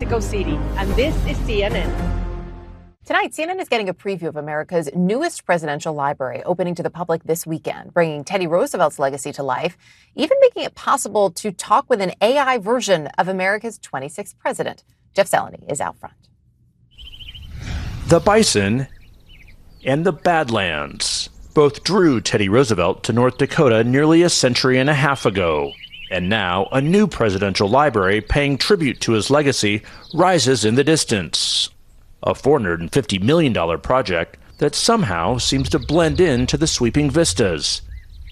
Mexico City, and this is CNN. Tonight, CNN is getting a preview of America's newest presidential library, opening to the public this weekend, bringing Teddy Roosevelt's legacy to life, even making it possible to talk with an AI version of America's 26th president. Jeff Zeleny is out front. The Bison and the Badlands both drew Teddy Roosevelt to North Dakota nearly a century and a half ago. And now a new presidential library paying tribute to his legacy rises in the distance. A $450 million project that somehow seems to blend into the sweeping vistas.